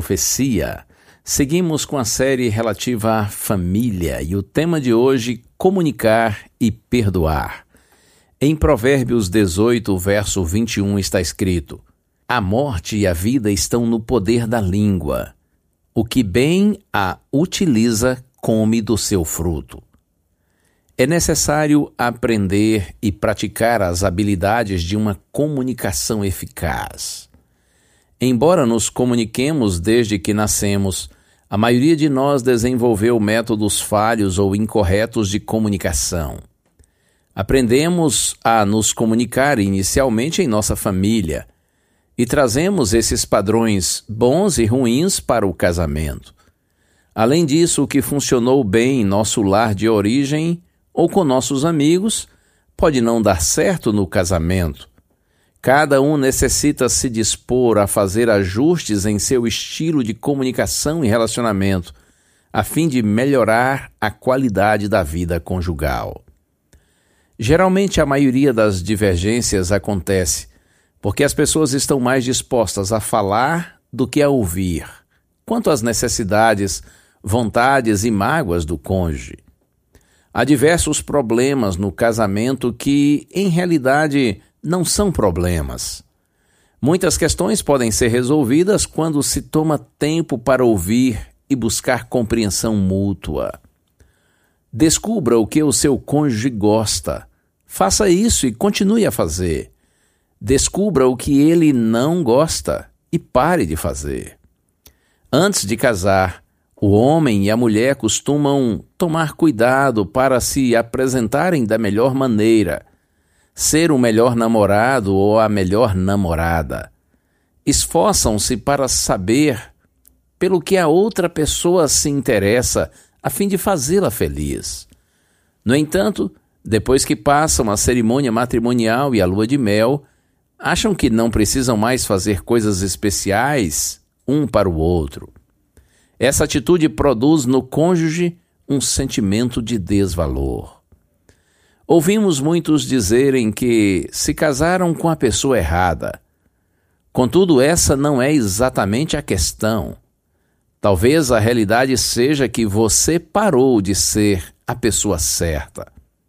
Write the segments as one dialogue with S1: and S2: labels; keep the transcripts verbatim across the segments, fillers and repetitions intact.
S1: Profecia. Seguimos com a série relativa à família e o tema de hoje, comunicar e perdoar. Em Provérbios dezoito, verso vinte e um está escrito: a morte e a vida estão no poder da língua. O que bem a utiliza, come do seu fruto. É necessário aprender e praticar as habilidades de uma comunicação eficaz. Embora nos comuniquemos desde que nascemos, a maioria de nós desenvolveu métodos falhos ou incorretos de comunicação. Aprendemos a nos comunicar inicialmente em nossa família e trazemos esses padrões bons e ruins para o casamento. Além disso, o que funcionou bem em nosso lar de origem ou com nossos amigos pode não dar certo no casamento. Cada um necessita se dispor a fazer ajustes em seu estilo de comunicação e relacionamento, a fim de melhorar a qualidade da vida conjugal. Geralmente, a maioria das divergências acontece porque as pessoas estão mais dispostas a falar do que a ouvir, quanto às necessidades, vontades e mágoas do cônjuge. Há diversos problemas no casamento que, em realidade, não são problemas. Muitas questões podem ser resolvidas quando se toma tempo para ouvir e buscar compreensão mútua. Descubra o que o seu cônjuge gosta. Faça isso e continue a fazer. Descubra o que ele não gosta e pare de fazer. Antes de casar, o homem e a mulher costumam tomar cuidado para se apresentarem da melhor maneira, ser o melhor namorado ou a melhor namorada. Esforçam-se para saber pelo que a outra pessoa se interessa, a fim de fazê-la feliz. No entanto, depois que passam a cerimônia matrimonial e a lua de mel, acham que não precisam mais fazer coisas especiais um para o outro. Essa atitude produz no cônjuge um sentimento de desvalor. Ouvimos muitos dizerem que se casaram com a pessoa errada. Contudo, essa não é exatamente a questão. Talvez a realidade seja que você parou de ser a pessoa certa.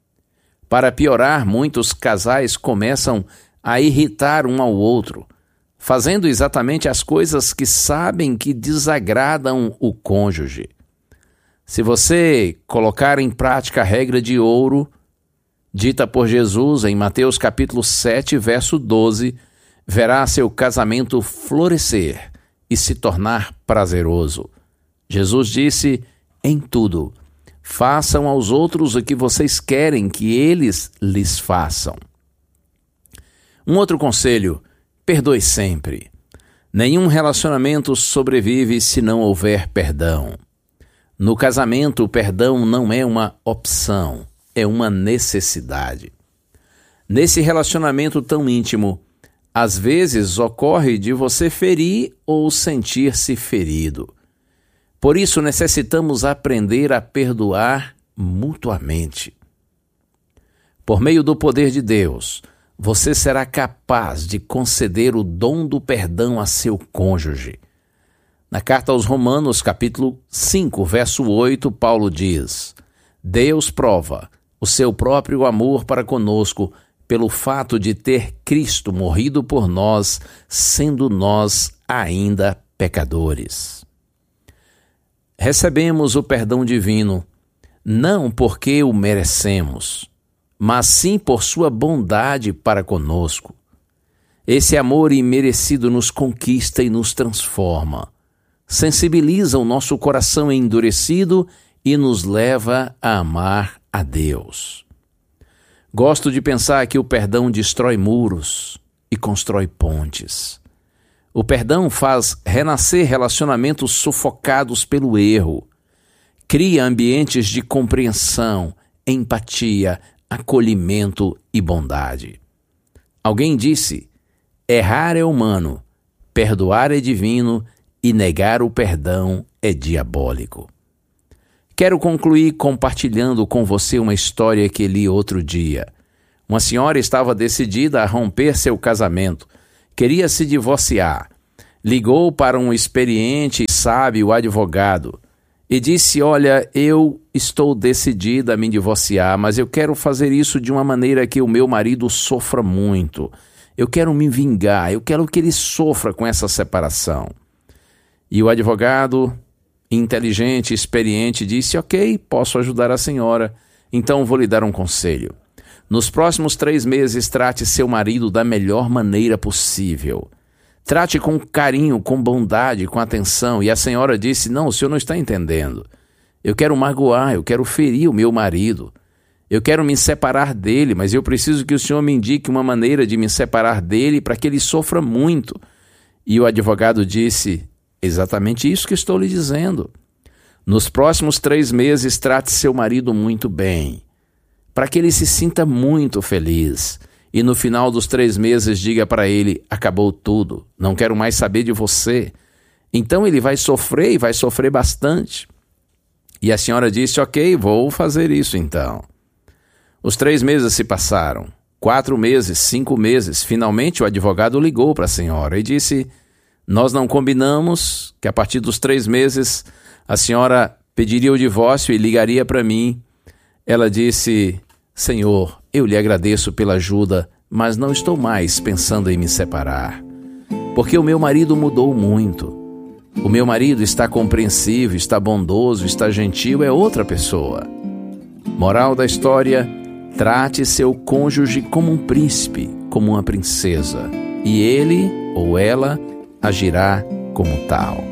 S1: Para piorar, muitos casais começam a irritar um ao outro, fazendo exatamente as coisas que sabem que desagradam o cônjuge. Se você colocar em prática a regra de ouro, dita por Jesus em Mateus capítulo sete, verso doze, verá seu casamento florescer e se tornar prazeroso. Jesus disse: em tudo, façam aos outros o que vocês querem que eles lhes façam. Um outro conselho: perdoe sempre. Nenhum relacionamento sobrevive se não houver perdão. No casamento, o perdão não é uma opção, é uma necessidade. Nesse relacionamento tão íntimo, às vezes ocorre de você ferir ou sentir-se ferido. Por isso, necessitamos aprender a perdoar mutuamente. Por meio do poder de Deus, você será capaz de conceder o dom do perdão a seu cônjuge. Na carta aos Romanos, capítulo cinco, verso oito, Paulo diz: Deus prova o seu próprio amor para conosco pelo fato de ter Cristo morrido por nós, sendo nós ainda pecadores. Recebemos o perdão divino, não porque o merecemos, mas sim por sua bondade para conosco. Esse amor imerecido nos conquista e nos transforma, sensibiliza o nosso coração endurecido e nos leva a amar a Deus. Gosto de pensar que o perdão destrói muros e constrói pontes. O perdão faz renascer relacionamentos sufocados pelo erro, cria ambientes de compreensão, empatia, acolhimento e bondade. Alguém disse: errar é humano, perdoar é divino e negar o perdão é diabólico. Quero concluir compartilhando com você uma história que li outro dia. Uma senhora estava decidida a romper seu casamento, queria se divorciar. ligou para um experiente e sábio advogado e disse: olha, eu estou decidida a me divorciar, mas eu quero fazer isso de uma maneira que o meu marido sofra muito. Eu quero me vingar, eu quero que ele sofra com essa separação. E o advogado, inteligente, experiente, disse: ok, posso ajudar a senhora, então vou lhe dar um conselho. Nos próximos três meses, trate seu marido da melhor maneira possível. Trate com carinho, com bondade, com atenção. E a senhora disse: não, o senhor não está entendendo. Eu quero magoar, eu quero ferir o meu marido. Eu quero me separar dele, mas eu preciso que o senhor me indique uma maneira de me separar dele para que ele sofra muito. E o advogado disse: exatamente isso que estou lhe dizendo. Nos próximos três meses, trate seu marido muito bem, para que ele se sinta muito feliz. E no final dos três meses, diga para ele: acabou tudo, não quero mais saber de você. Então ele vai sofrer e vai sofrer bastante. E a senhora disse: ok, vou fazer isso então. Os três meses se passaram, quatro meses, cinco meses. Finalmente o advogado ligou para a senhora e disse: nós não combinamos que a partir dos três meses a senhora pediria o divórcio e ligaria para mim. Ela disse: senhor, eu lhe agradeço pela ajuda, mas não estou mais pensando em me separar, porque o meu marido mudou muito. O meu marido está compreensivo, está bondoso, está gentil, é outra pessoa. Moral da história: trate seu cônjuge como um príncipe, como uma princesa, e ele ou ela agirá como tal.